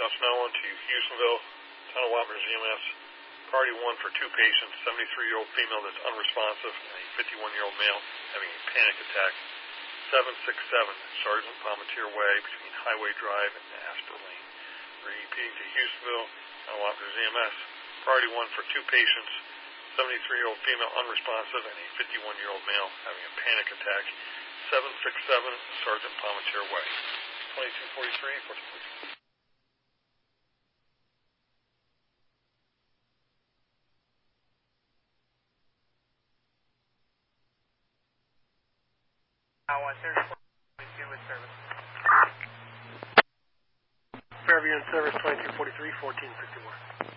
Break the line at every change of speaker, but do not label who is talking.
Snellen to Houstonville, Town of Wapner EMS. Priority 1 for 2 patients, 73-year-old female that's unresponsive, and a 51-year-old male having a panic attack. 767 Sergeant Palmetier Way between Highway Drive and Asper Lane. Repeating to Houstonville, Town of Wapner EMS. Priority 1 for 2 patients, 73-year-old female unresponsive, and a 51-year-old male having a panic attack. 767 Sergeant Palmetier Way. 2243, 1443.
Fairview in service 2243, 1451.